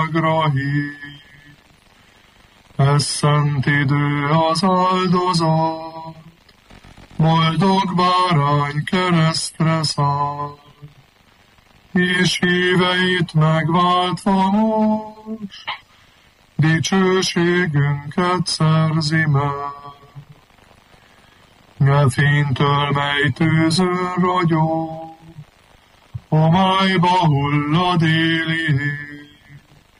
hív. Ez szent idő az áldozat, boldog bárány keresztre száll, és híveit megváltva most, dicsőségünket szerzi meg. Nyelvfénytől, mely tűzön ragyog, homályba hull a déli ég,